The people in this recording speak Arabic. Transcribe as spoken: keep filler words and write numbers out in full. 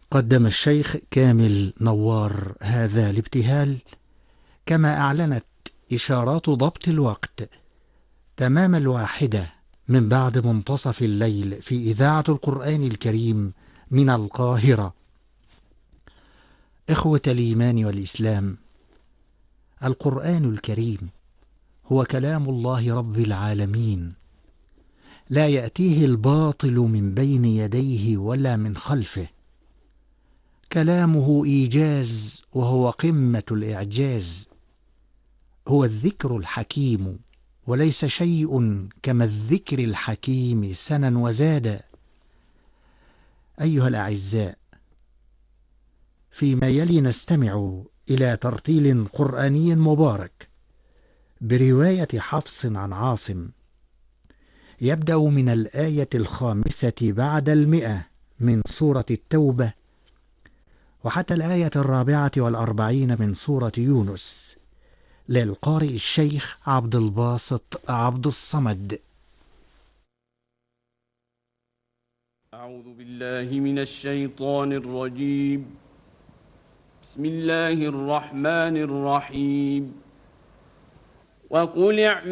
قدم الشيخ كامل نوار هذا الابتهال، كما أعلنت إشارات ضبط الوقت تمام الواحدة من بعد منتصف الليل في إذاعة القرآن الكريم من القاهرة. إخوة الإيمان والإسلام، القرآن الكريم هو كلام الله رب العالمين، لا يأتيه الباطل من بين يديه ولا من خلفه. كلامه إيجاز وهو قمة الإعجاز، هو الذكر الحكيم، وليس شيء كما الذكر الحكيم سنا وزادا. أيها الأعزاء، فيما يلي نستمع إلى ترتيل قرآني مبارك برواية حفص عن عاصم، يبدأ من الآية الخامسة بعد المئة من سورة التوبة وحتى الآية الرابعة والأربعين من سورة يونس، للقارئ الشيخ عبد الباسط عبد الصمد. أعوذ بالله من الشيطان الرجيم. بسم الله الرحمن الرحيم. وقل